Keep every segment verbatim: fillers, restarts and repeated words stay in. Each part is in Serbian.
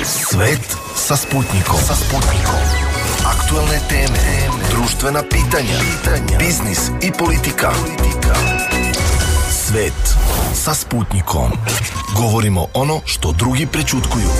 Svet sa Sputnikom. Sa Sputnikom. Aktualne teme, društvena pitanja, pitanja, biznis i politika. politika. Svet sa Sputnikom. Govorimo ono što drugi prećutkuju.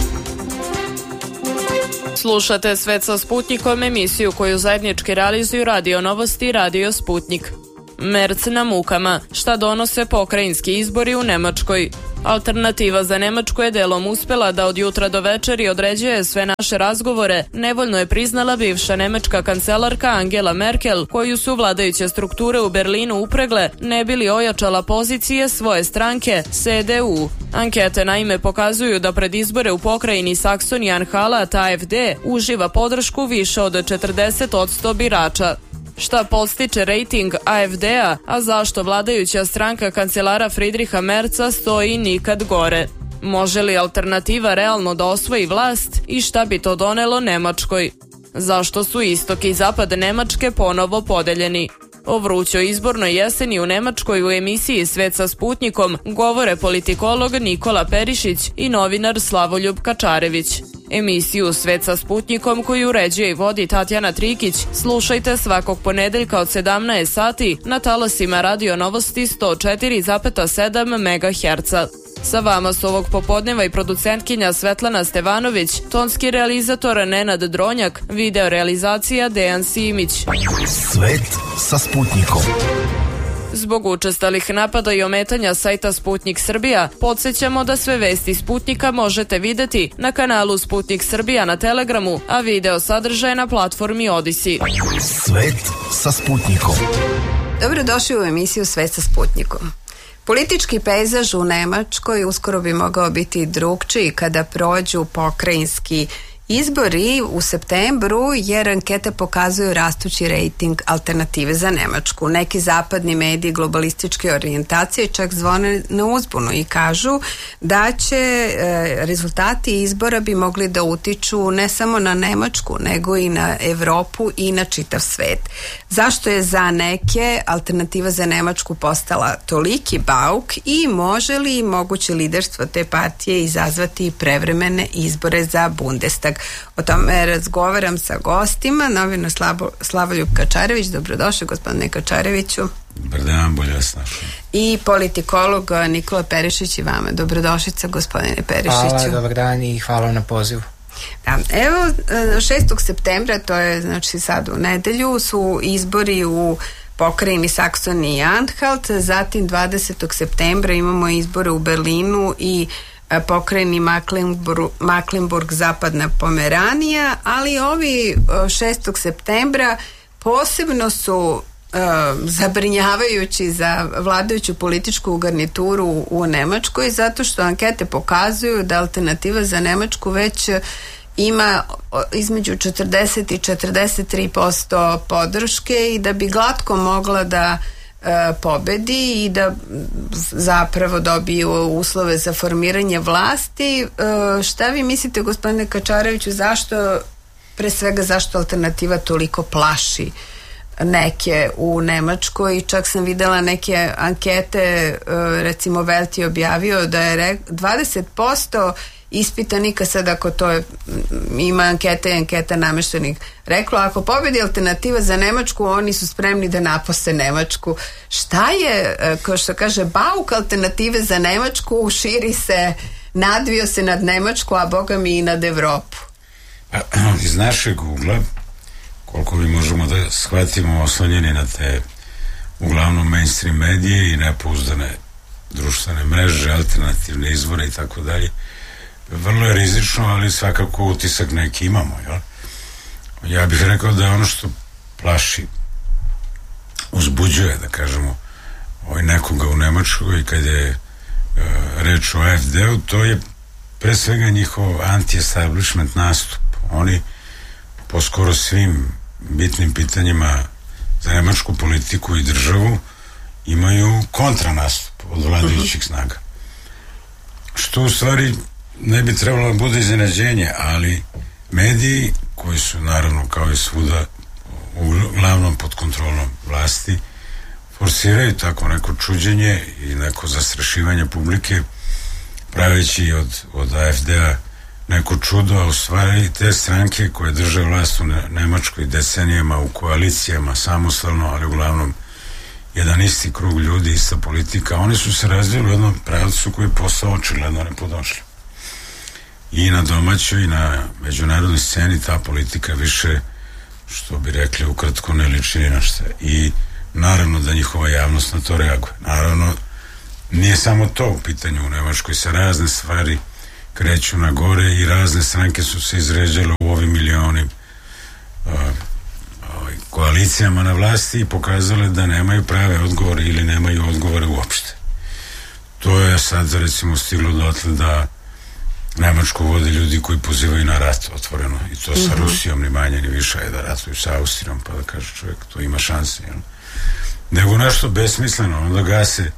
Slušate Svet sa Sputnikom, emisiju koju zajednički realizuju Radio Novosti i Radio Sputnik. Merc na mukama. Šta donose pokrajinski izbori u Nemačkoj? Alternativa za Nemačku je delom uspela da od jutra do večeri određuje sve naše razgovore, nevoljno je priznala bivša nemačka kancelarka Angela Merkel, koju su vladajuće strukture u Berlinu upregle, ne bi li ojačala pozicije svoje stranke C D U. Ankete naime pokazuju da pred izbore u pokrajini Saksonija-Anhalt A F D uživa podršku više od četrdeset posto birača. Šta podstiče rejting A F D-a, a zašto vladajuća stranka kancelara Friedricha Merca stoji nikad gore? Može li alternativa realno da osvoji vlast i šta bi to donelo Nemačkoj? Zašto su istok i zapad Nemačke ponovo podeljeni? O vrućoj izbornoj jeseni u Nemačkoj u emisiji Svet sa Sputnikom govore politikolog Nikola Perišić i novinar Slavoljub Kačarević. Emisiju Svet sa Sputnikom koju uređuje i vodi Tatjana Trikić slušajte svakog ponedeljka od sedamnaest sati na talasima Radio Novosti sto četiri zarez sedam megaherca. Sa vama su ovog popodneva i producentkinja Svetlana Stevanović, tonski realizator Nenad Dronjak, video realizacija Dejan Simić. Svet sa Sputnikom. Zbog učestalih napada i ometanja sajta Sputnik Srbija, podsjećamo da sve vesti Sputnika možete videti na kanalu Sputnik Srbija na Telegramu, a video sadržaj na platformi Odisi. Svet sa Sputnikom. Dobrodošli u emisiju Svet sa Sputnikom. Politički pejzaž u Nemačkoj uskoro bi mogao biti drugčiji kada prođu pokrajinski izbori u septembru, jer ankete pokazuju rastući rejting Alternative za Nemačku. Neki zapadni mediji globalističke orijentacije čak zvone na uzbunu i kažu da će e, rezultati izbora bi mogli da utiču ne samo na Nemačku, nego i na Evropu i na čitav svet. Zašto je za neke Alternativa za Nemačku postala toliki bauk i može li moguće liderstvo te partije izazvati prevremene izbore za Bundestag? O tome razgovaram sa gostima, novinar Slavo, Slavoljub Kačarević. Dobrodošli, gospodine Kačareviću. Dobar dan, bolje vas našao. I politikolog Nikola Perišić i vama. Dobrodošlica, gospodine Perišiću. Hvala, dobar dan i hvala na pozivu. Da, evo, šestog septembra, to je znači sad u nedelju, su izbori u pokrajini Saksonija-Anhalt, zatim dvadesetog septembra imamo izbore u Berlinu i pokrajini Mecklenburg, Mecklenburg zapadna Pomeranija, ali ovi šestog septembra posebno su uh, zabrinjavajući za vladajuću političku garnituru u Nemačkoj, zato što ankete pokazuju da Alternativa za Nemačku već ima između četrdeset i četrdeset tri posto podrške i da bi glatko mogla da pobedi i da zapravo dobiju uslove za formiranje vlasti. Šta vi mislite, gospodine Kačareviću, zašto, pre svega zašto Alternativa toliko plaši neke u Nemačkoj? Čak sam videla neke ankete, recimo Velti objavio da je dvadeset posto ispitanika, sad ako to je, ima anketa i anketa nameštenih, reklo ako pobedi Alternativa za Nemačku, oni su spremni da napuste Nemačku. Šta je, kao što kaže, bauk Alternative za Nemačku širi se, nadvio se nad Nemačku, a boga mi i nad Evropu? Pa, iz našeg ugla, koliko mi možemo da shvatimo, oslonjeni na te uglavnom mainstream medije i nepouzdane društvene mreže, alternativne izvore i tako dalje, vrlo je rizično, ali svakako utisak neki imamo, jel? Ja bih rekao da je ono što plaši, uzbuđuje, da kažemo, ovaj nekoga u Nemačkoj kad je e, reč o A F D-u, to je pre svega njihov anti-establishment nastup. Oni po skoro svim bitnim pitanjima za nemačku politiku i državu imaju kontranastup od vladajućih snaga. Što u stvari ne bi trebalo da bude iznenađenje, ali mediji koji su naravno kao i svuda uglavnom pod kontrolom vlasti forsiraju tako neko čuđenje i neko zastrašivanje publike, praveći od, od A F D-a neko čudo, a u stvari te stranke koje drže vlast u Nemačkoj decenijama u koalicijama samostalno, ali uglavnom jedan isti krug ljudi, ista politika, oni su se razvili u jednom pravcu koji je postao očigledno nepodnošljiv. I na domaćoj i na međunarodnoj sceni ta politika više, što bi rekli ukratko, ne liči ni na šta. I naravno da njihova javnost na to reaguje. Naravno, nije samo to u pitanju. U Nemačkoj se razne stvari kreću na gore i razne stranke su se izređale u ovim milioni uh, uh, koalicijama na vlasti i pokazale da nemaju prave odgovore ili nemaju odgovore uopšte. To je sad recimo stiglo dotle da Nemačku vode ljudi koji pozivaju na rat otvoreno, i to sa mm-hmm. Rusijom ni manje ni više, je da ratuju sa Austrijom, pa da kaže čovjek to ima šanse, jel? Nego nešto besmisleno, onda gase,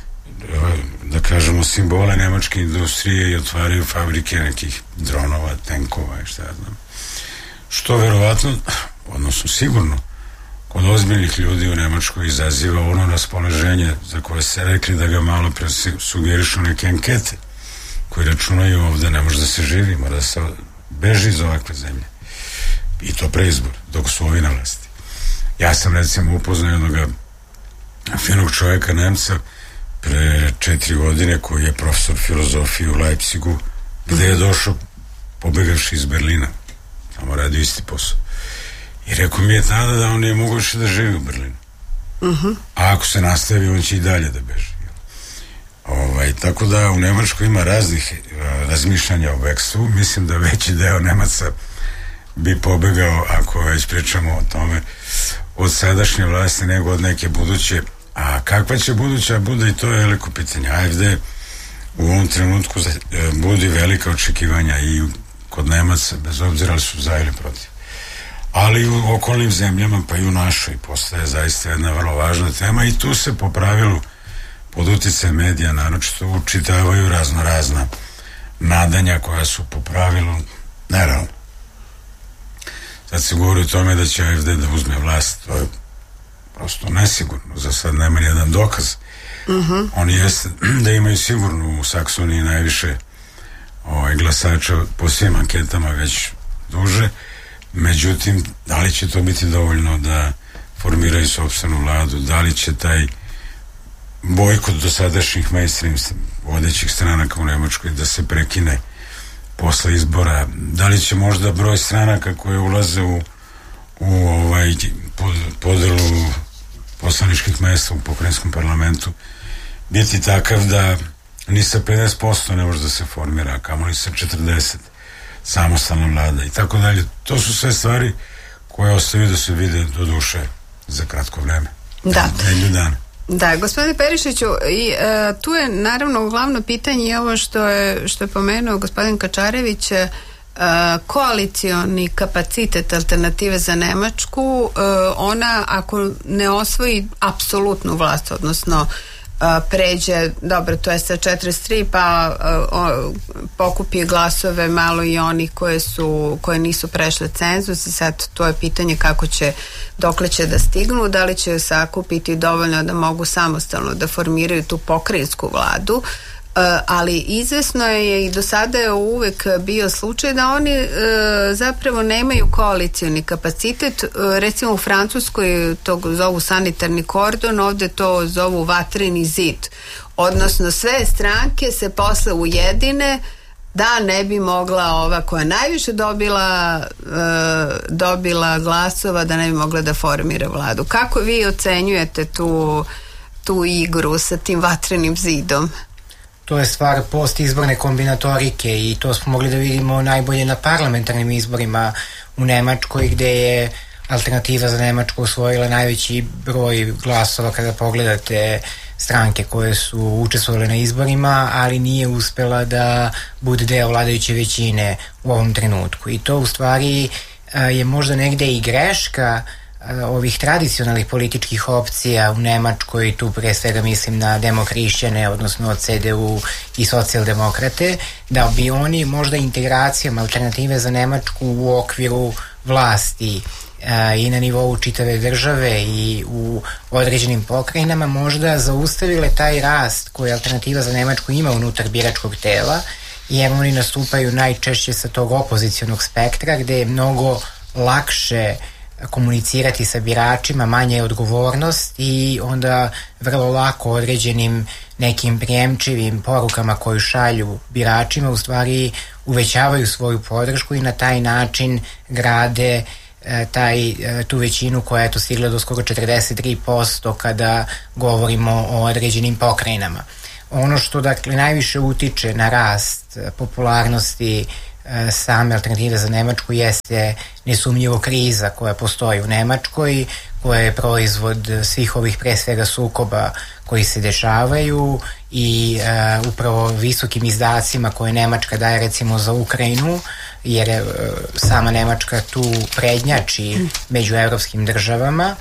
da kažemo, simbole nemačke industrije i otvaraju fabrike nekih dronova, tenkova i šta ja znam. Što verovatno, odnosno sigurno, kod ozbiljnih ljudi u Nemačkoj izaziva ono raspoloženje za koje se rekli da ga malo pre sugerišu neke ankete koji računaju ovde ne može da se živi, mora da se beži iz ovakve zemlje. I to pre izbor, dok su ovi na vlasti. Ja sam recimo upoznao jednog finog čovjeka, Nemca, pre četiri godine, koji je profesor filozofije u Leipzigu, gde je došao pobegavši iz Berlina. Tamo radio isti posao. I rekao mi je tada da on nije mogo više da živi u Berlinu. Uh-huh. A ako se nastavi, on će i dalje da beži. Ovaj, tako da u Nemačkoj ima raznih uh, razmišljanja o bekstvu. Mislim da veći deo Nemaca bi pobegao, ako već pričamo o tome, od sadašnje vlasti nego od neke buduće. A kakva će buduća bude, i to je veliko pitanje. A F D u ovom trenutku uh, budi velika očekivanja i kod Nemaca, bez obzira li su za ili protiv. Ali u okolnim zemljama, pa i u našoj, postaje zaista jedna vrlo važna tema i tu se po pravilu pod uticajem medija naročito učitavaju razno razna nadanja koja su po pravilu nerealna. Sad se govori o tome da će A F D da uzme vlast, to je prosto nesigurno, za sad nema nijedan dokaz. Uh-huh. Oni jeste da imaju sigurno u Saksoniji najviše ovaj, glasača po svim anketama već duže, međutim, da li će to biti dovoljno da formiraju sopstvenu vladu, da li će taj bojkot dosadašnjih mainstream vodećih stranaka u Nemačkoj da se prekine posle izbora, da li će možda broj stranaka koje ulaze u, u ovaj pod, podelu poslaničkih mesta u pokrajinskom parlamentu biti takav da ni sa pedeset posto ne može da se formira, a kamoli sa četrdeset samostalna vlada i tako dalje. To su sve stvari koje ostaju da se vide do duše za kratko vreme. Da. Nedelju dana. Da, gospodine Perišiću, i e, tu je naravno glavno pitanje i ovo što je, što je pomenuo gospodin Kačarević, e, koalicioni kapacitet Alternative za Nemačku, e, ona ako ne osvoji apsolutnu vlast, odnosno pređe, dobro, to je sa četrdeset tri, pa o, pokupi glasove malo i oni koje su, koje nisu prešle cenzus i sad to je pitanje kako će, dokle će da stignu, da li će sakupiti dovoljno da mogu samostalno da formiraju tu pokrajinsku vladu. Uh, ali izvesno je i do sada je uvek bio slučaj da oni uh, zapravo nemaju koalicioni kapacitet. Uh, recimo u Francuskoj to zovu sanitarni kordon, ovde to zovu vatreni zid. Odnosno sve stranke se posle ujedine da ne bi mogla ova koja najviše dobila uh, dobila glasova da ne bi mogla da formira vladu. Kako vi ocenjujete tu, tu igru sa tim vatrenim zidom? To je stvar postizborne kombinatorike i to smo mogli da vidimo najbolje na parlamentarnim izborima u Nemačkoj, gde je Alternativa za Nemačku osvojila najveći broj glasova kada pogledate stranke koje su učestvovale na izborima, ali nije uspela da bude deo vladajuće većine u ovom trenutku. I to u stvari je možda negde i greška ovih tradicionalnih političkih opcija u Nemačkoj, tu pre svega mislim na demohrišćane, odnosno C D U i socijaldemokrate, da bi oni možda integracijama Alternative za Nemačku u okviru vlasti a, i na nivou čitave države i u određenim pokrajinama možda zaustavile taj rast koji Alternativa za Nemačku ima unutar biračkog tela jer oni nastupaju najčešće sa tog opozicionog spektra gde je mnogo lakše komunicirati sa biračima, manje je odgovornost i onda vrlo lako određenim nekim prijemčivim porukama koju šalju biračima u stvari uvećavaju svoju podršku i na taj način grade e, taj, e, tu većinu koja je to stigla do skoro četrdeset tri posto kada govorimo o određenim pokrajinama. Ono što dakle najviše utiče na rast popularnosti same Alternative za Nemačku jeste nesumnjivo kriza koja postoji u Nemačkoj, koja je proizvod svih ovih pre svega sukoba koji se dešavaju i uh, upravo visokim izdacima koje Nemačka daje recimo za Ukrajinu, jer uh, sama Nemačka tu prednjači među evropskim državama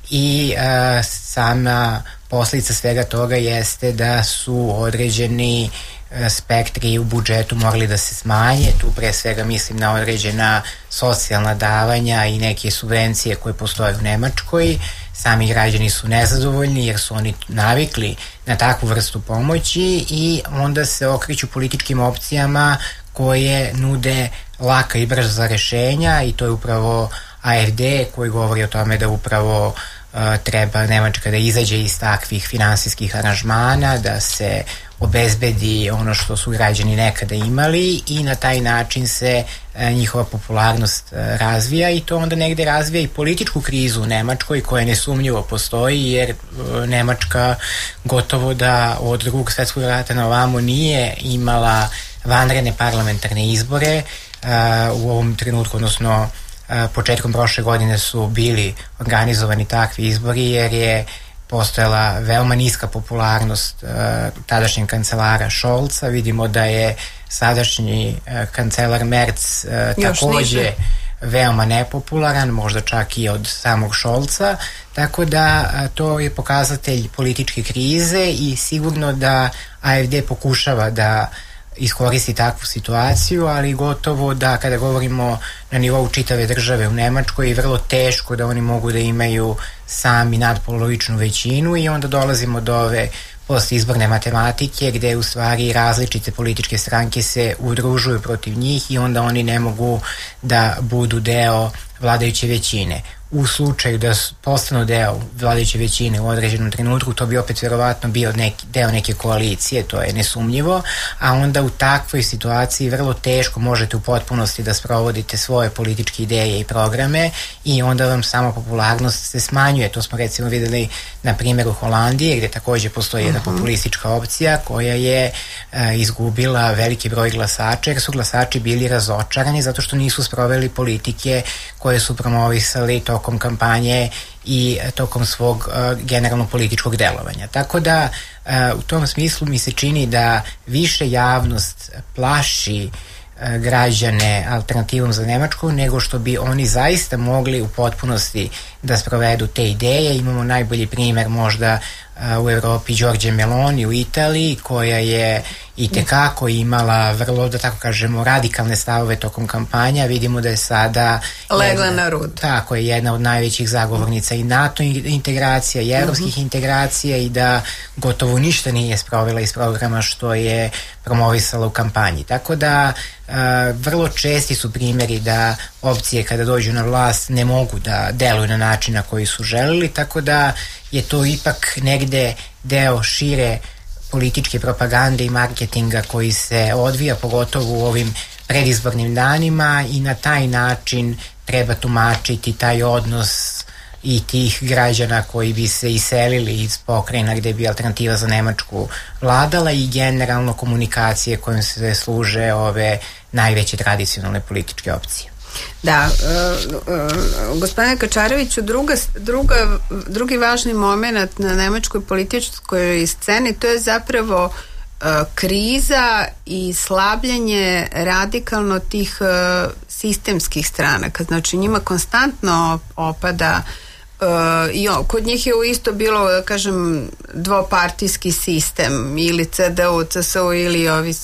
i uh, sama posljedica svega toga jeste da su određeni spektri u budžetu morali da se smanje, tu pre svega mislim na određena socijalna davanja i neke subvencije koje postoje u Nemačkoj. Sami građani su nezadovoljni jer su oni navikli na takvu vrstu pomoći i onda se okreću političkim opcijama koje nude laka i brza rešenja i to je upravo A F D koji govori o tome da upravo uh, treba Nemačka da izađe iz takvih finansijskih aranžmana, da se obezbedi ono što su građani nekada imali i na taj način se uh, njihova popularnost uh, razvija i to onda negde razvija i političku krizu u Nemačkoj koja nesumnjivo postoji jer uh, Nemačka gotovo da od drugog svetskog rata na ovamo nije imala vanredne parlamentarne izbore uh, u ovom trenutku, odnosno početkom prošle godine su bili organizovani takvi izbori jer je postojala veoma niska popularnost uh, tadašnjeg kancelara Scholza. Vidimo da je sadašnji uh, kancelar Merz uh, takođe veoma nepopularan, možda čak i od samog Scholza, tako da uh, to je pokazatelj političke krize i sigurno da A F D pokušava da iskoristi takvu situaciju, ali gotovo da kada govorimo na nivou čitave države u Nemačkoj je vrlo teško da oni mogu da imaju sami nadpolovičnu većinu i onda dolazimo do ove postizborne matematike gde u stvari različite političke stranke se udružuju protiv njih i onda oni ne mogu da budu deo vladajuće većine. U slučaju da postanu deo vladajuće većine u određenom trenutku, to bi opet vjerovatno bio neki, deo neke koalicije, to je nesumnjivo, a onda u takvoj situaciji vrlo teško možete u potpunosti da sprovodite svoje političke ideje i programe i onda vam sama popularnost se smanjuje. To smo recimo videli na primjeru Holandije gdje također postoji jedna populistička opcija koja je e, izgubila veliki broj glasača jer su glasači bili razočarani zato što nisu sproveli politike koje su promovisali tokom kampanje i tokom svog uh, generalno političkog delovanja. Tako da uh, u tom smislu mi se čini da više javnost plaši uh, građane Alternativom za Nemačku nego što bi oni zaista mogli u potpunosti da sprovedu te ideje. Imamo najbolji primjer možda uh, u Evropi Giorgia Meloni u Italiji koja je i tekako imala vrlo, da tako kažemo, radikalne stavove tokom kampanja. Vidimo da je sada legla jedna, na rud. Tako je, jedna od najvećih zagovornica i NATO integracija i evropskih uh-huh. integracija i da gotovo ništa nije sprovela iz programa što je promovisala u kampanji. Tako da uh, vrlo česti su primjeri da opcije kada dođu na vlast ne mogu da deluju na način na koji su želeli, tako da je to ipak negde deo šire političke propagande i marketinga koji se odvija pogotovo u ovim predizbornim danima i na taj način treba tumačiti taj odnos i tih građana koji bi se iselili iz pokrajina gde bi Alternativa za Nemačku vladala i generalno komunikacije kojim se služe ove najveće tradicionalne političke opcije. Da, uh, uh, gospodine Kačareviću, druga, druga, drugi važni moment na nemačkoj političkoj sceni to je zapravo uh, kriza i slabljenje radikalno tih uh, sistemskih stranaka. Znači njima konstantno opada Uh, i on, kod njih je u isto bilo, da kažem, dvopartijski sistem ili C D U, C S U ili ovi uh,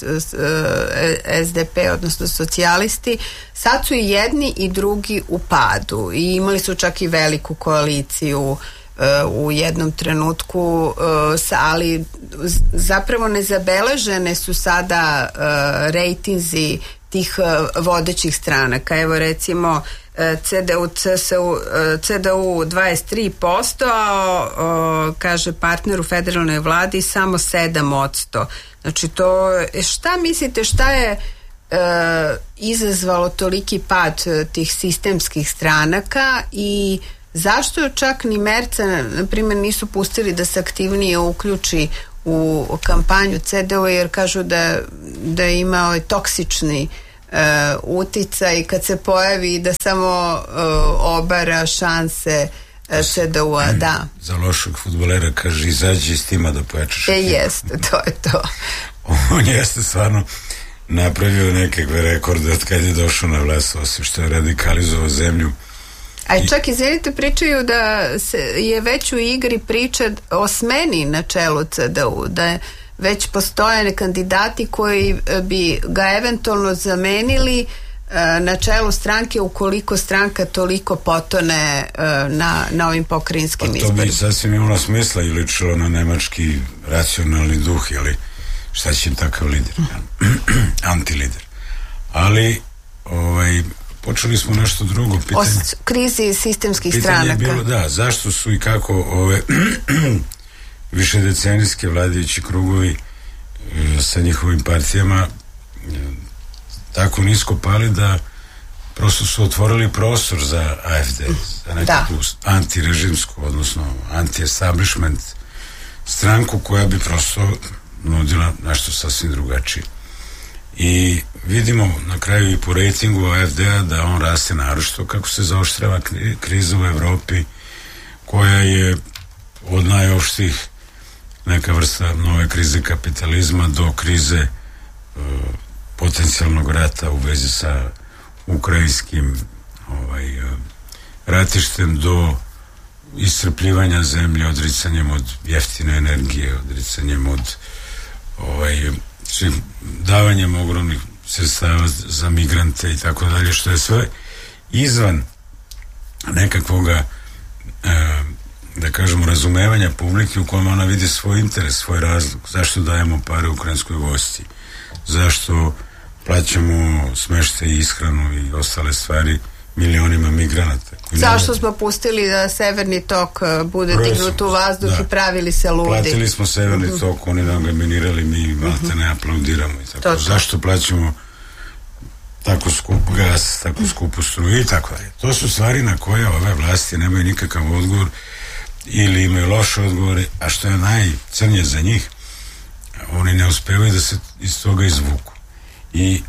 S D P, odnosno socijalisti. Sad su i jedni i drugi u padu i imali su čak i veliku koaliciju u jednom trenutku, ali zapravo nezabeležene su sada rejtinzi tih vodećih stranaka. Evo recimo C D U, C S U, C D U dvadeset tri posto, a kaže partner u federalnoj vladi samo sedam posto. Znači to, šta mislite, šta je E, izazvalo toliki pad tih sistemskih stranaka i zašto čak ni Merca, na primjer, nisu pustili da se aktivnije uključi u kampanju C D U, jer kažu da, da ima ovaj toksični e, uticaj kad se pojavi, da samo e, obara šanse e, C D U-a, da. Za lošeg fudbalera kaže izađi iz tima da pojačaš. E, jeste, to je to. On jeste stvarno napravio nekakve rekorde od kad je došao na vlast, osim što je radikalizovao zemlju. A i čak, izvinite, pričaju da se je već u igri priča o smeni na čelu C D U, da je već postoje kandidati koji bi ga eventualno zamenili na čelu stranke ukoliko stranka toliko potone na, na ovim pokrajinskim izborima. Pa to bi sasvim imalo smisla i ličilo na nemački racionalni duh, jeli šta će im takav lider, antilider. Ali ovaj, počeli smo nešto drugo pitanje. O krizi sistemskih pitanje stranaka. Pitanje je bilo, da, zašto su i kako ove višedecenijski vladajući krugovi e, sa njihovim partijama e, tako nisko pali da prosto su otvorili prostor za A F D, za neku da. tu antirežimsku, odnosno anti-establishment stranku koja bi prosto nudila nešto sasvim drugačije. I vidimo na kraju i po rejtingu A F D-a da on raste naročito kako se zaoštrava kriza u Evropi, koja je od najoštih neka vrsta nove krize kapitalizma do krize e, potencijalnog rata u vezi sa ukrajinskim ovaj, e, ratištem, do iscrpljivanja zemlje, odricanjem od jeftine energije, odricanjem od ovaj, svim davanjem ogromnih sredstava za migrante i tako dalje, što je sve izvan nekakvoga e, da kažemo razumevanja publike u kojem ona vidi svoj interes, svoj razlog, zašto dajemo pare ukrajinskoj vojsci, zašto plaćamo smeštaj i ishranu i ostale stvari milionima migranata. Zašto smo pustili da Severni tok bude dignut u vazduh da. i pravili se ludi? Platili smo Severni uh-huh. tok, oni nam ga minirali, mi malte uh-huh. ne aplaudiramo i tako. To, to. Zašto plaćamo tako skup gas, tako skupu struju i tako dalje. To su stvari na koje ove vlasti nemaju nikakav odgovor ili imaju loše odgovore, a što je najcrnije za njih, oni ne uspevaju da se iz toga izvuku. I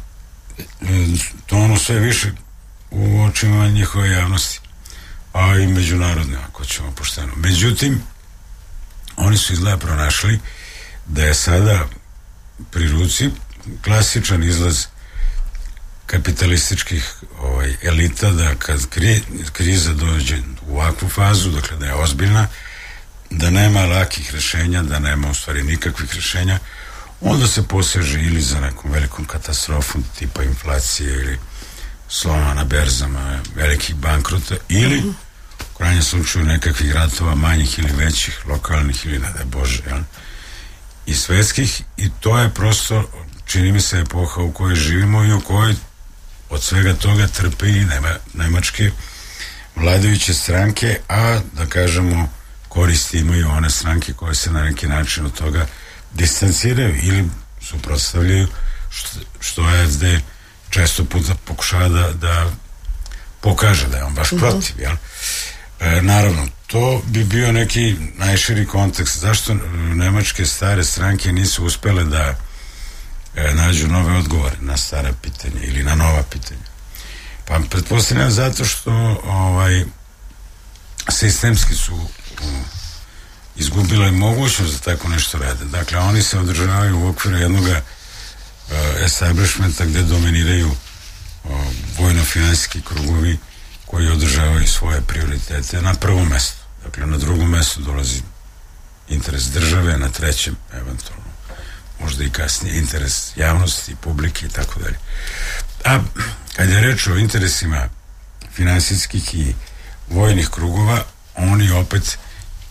to ono sve više u očima njihove javnosti, a i međunarodne, ako ćemo pošteno. Međutim, oni su izgleda pronašli da je sada pri ruci klasičan izlaz kapitalističkih ovaj, elita, da kad kri, kriza dođe u ovakvu fazu, dakle da je ozbiljna, da nema lakih rešenja, da nema u stvari nikakvih rešenja, onda se poseže ili za nekom velikom katastrofom tipa inflacije ili sloma na berzama, velikih bankrota ili uh-huh. u krajnjem slučaju nekakvih ratova manjih ili većih, lokalnih ili ne daj Bože, jel? I svetskih, i to je prosto, čini mi se, epoha u kojoj živimo i u kojoj od svega toga trpe i nema, nemačke vladajuće stranke, a da kažemo koristi imaju one stranke koje se na neki način od toga distanciraju ili suprotstavljaju, što, što A F D često puta pokušava da, da pokaže da je on baš mm-hmm. protiv, jel? E, naravno, to bi bio neki najširi kontekst. Zašto nemačke stare stranke nisu uspele da e, nađu nove odgovore na stara pitanja ili na nova pitanja? Pa pretpostavljam zato što ovaj, sistemski su um, izgubile mogućnost da tako nešto rade. Dakle, oni se održavaju u okviru jednoga uh, establishmenta gde dominiraju uh, vojno-finansijski krugovi koji održavaju svoje prioritete na prvom mestu. Dakle, na drugom mestu dolazi interes države, na trećem eventualno možda i kasnije interes javnosti, publike i tako dalje. A kad je reč o interesima finansijskih i vojnih krugova, oni opet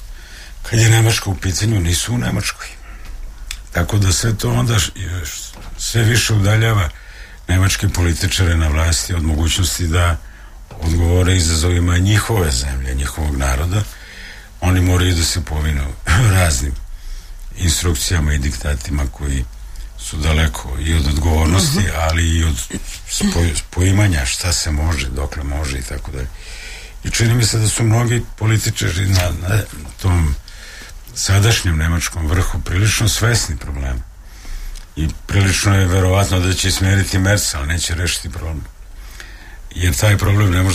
kad je Nemačka u pitanju, nisu u Nemačkoj. Tako da sve to onda sve više udaljava nemačke političare na vlasti od mogućnosti da odgovore izazovima njihove zemlje, njihovog naroda. Oni moraju da se povinu raznim instrukcijama i diktatima koji su daleko i od odgovornosti, ali i od poimanja šta se može, dokle može i tako dalje. I čini mi se da su mnogi političari na, na tom sadašnjem nemačkom vrhu prilično svesni problema. I prilično je verovatno da će smeriti Merca, ali neće rešiti problem. Jer taj problem ne može